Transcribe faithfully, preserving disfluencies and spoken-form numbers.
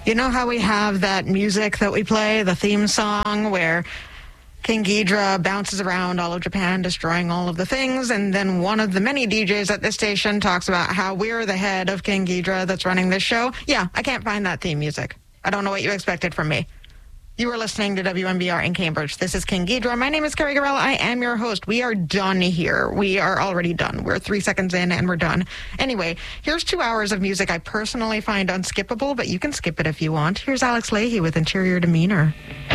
You know how we have that music that we play, the theme song, where King Ghidra bounces around all of Japan, destroying all of the things, and then one of the many D Js at this station talks about how we're the head of King Ghidra that's running this show? Yeah, I can't find that theme music. I don't know what you expected from me. You are listening to W M B R in Cambridge. This is King Ghidra. My name is Carrie Garrell. I am your host. We are done here. We are already done. We're three seconds in and we're done. Anyway, here's two hours of music I personally find unskippable, but you can skip it if you want. Here's Alex Leahy with Interior Demeanor.